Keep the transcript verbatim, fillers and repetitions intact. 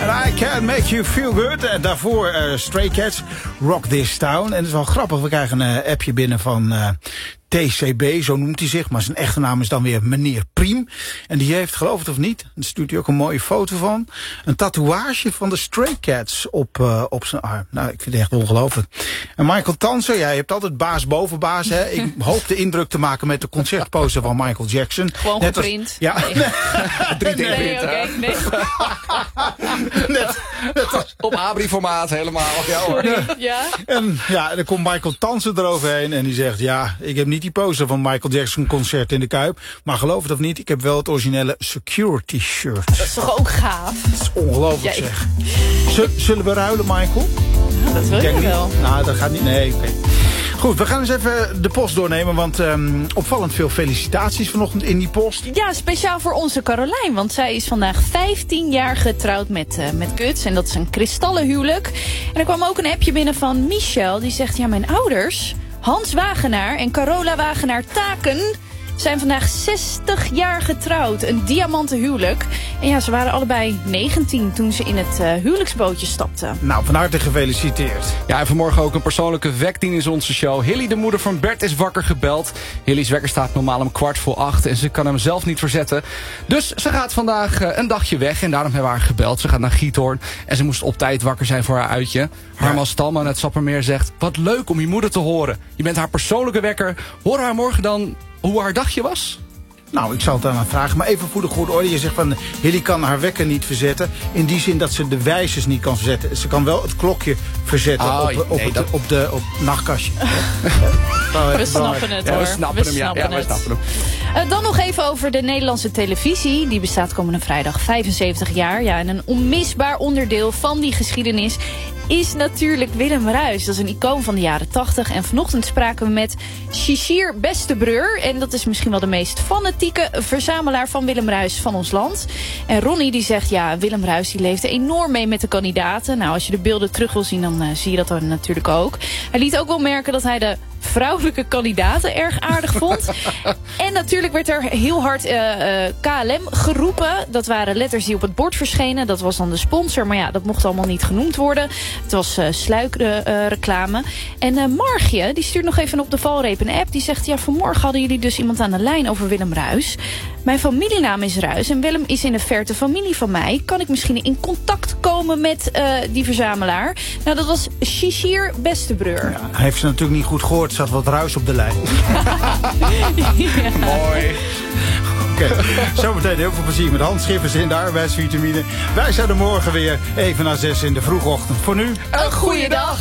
And I Can Make You Feel Good. En daarvoor uh, Stray Cats, Rock This Town. En het is wel grappig, we krijgen een uh, appje binnen van uh, T C B, zo noemt hij zich. Maar zijn echte naam is dan weer meneer Priem. En die heeft, geloof het of niet, daar stuurt hij ook een mooie foto van, een tatoeage van de Stray Cats op, uh, op zijn arm. Nou, ik vind het echt ongelooflijk. En Michael Tanzer, ja, je hebt altijd baas boven baas. Hè. Ik hoop de indruk te maken met de concertposter van Michael Jackson. Gewoon net geprint. Als, ja, nee. drie D nee, nee, okay, nee. net, net als, op Abri-formaat helemaal. Ja, hoor. Ja. En ja, dan komt Michael Tanzer eroverheen en die zegt, ja, ik heb niet die poster van Michael Jackson concert in de Kuip, maar geloof het of niet, ik heb wel het originele security shirt. Dat is toch ook gaaf? Dat is ongelooflijk, ja, zeg. Z- zullen we ruilen, Michael? Ja, dat wil je wel. Nou, dat gaat niet. Nee, oké. Okay. Goed, we gaan eens even de post doornemen, want um, opvallend veel felicitaties vanochtend in die post. Ja, speciaal voor onze Carolijn, want zij is vandaag vijftien jaar getrouwd met, uh, met Guts. En dat is een kristallenhuwelijk. En er kwam ook een appje binnen van Michel, die zegt, ja, mijn ouders, Hans Wagenaar en Carola Wagenaar Taken, zijn vandaag zestig jaar getrouwd. Een diamanten huwelijk. En ja, ze waren allebei negentien toen ze in het uh, huwelijksbootje stapten. Nou, van harte gefeliciteerd. Ja, en vanmorgen ook een persoonlijke wekdien in onze show. Hilly, de moeder van Bert, is wakker gebeld. Hilly's wekker staat normaal om kwart voor acht en ze kan hem zelf niet verzetten. Dus ze gaat vandaag uh, een dagje weg en daarom hebben we haar gebeld. Ze gaat naar Giethoorn en ze moest op tijd wakker zijn voor haar uitje. Harman Stalman uit Sappermeer zegt, wat leuk om je moeder te horen. Je bent haar persoonlijke wekker. Hoor haar morgen dan hoe haar dagje was? Nou, ik zal het aan haar vragen. Maar even voor de goede orde. Je zegt van, Hilly kan haar wekker niet verzetten. In die zin dat ze de wijzers niet kan verzetten. Ze kan wel het klokje verzetten oh, op, op, nee, het, dat... op de op nachtkastje. We snappen het, hoor. Ja, we snappen we hem, ja. snappen ja, we snappen hem. Uh, dan nog even over de Nederlandse televisie. Die bestaat komende vrijdag vijfenzeventig jaar. Ja, en een onmisbaar onderdeel van die geschiedenis is natuurlijk Willem Ruijs. Dat is een icoon van de jaren tachtig. En vanochtend spraken we met Shishir Bestebreur. En dat is misschien wel de meest fanatieke verzamelaar van Willem Ruijs van ons land. En Ronnie die zegt, ja, Willem Ruijs die leefde enorm mee met de kandidaten. Nou, als je de beelden terug wil zien, dan uh, zie je dat dan natuurlijk ook. Hij liet ook wel merken dat hij de vrouwelijke kandidaten erg aardig vond. En natuurlijk werd er heel hard uh, uh, K L M geroepen. Dat waren letters die op het bord verschenen. Dat was dan de sponsor, maar ja, dat mocht allemaal niet genoemd worden. Het was uh, sluikreclame. Uh, en uh, Margje, die stuurt nog even op de valreep een app. Die zegt, ja, vanmorgen hadden jullie dus iemand aan de lijn over Willem Ruijs. Mijn familienaam is Ruijs en Willem is in de verte familie van mij. Kan ik misschien in contact komen met uh, die verzamelaar? Nou, dat was Shishir Bestebreur. Ja, hij heeft ze natuurlijk niet goed gehoord. Er zat wat ruis op de lijn. Ja. Mooi. Oké, okay. Zometeen heel veel plezier met Hans Schippers in de arbeidsvitamine. Wij zijn er morgen weer even na zes in de vroegochtend. Voor nu, een goeie dag.